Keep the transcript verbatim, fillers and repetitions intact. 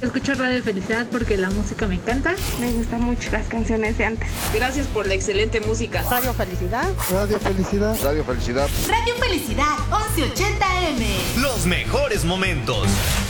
Escucho Radio Felicidad porque la música me encanta. Me gustan mucho las canciones de antes. Gracias por la excelente música. Radio Felicidad. Radio Felicidad. Radio Felicidad. Radio Felicidad once ochenta eme. Los mejores momentos.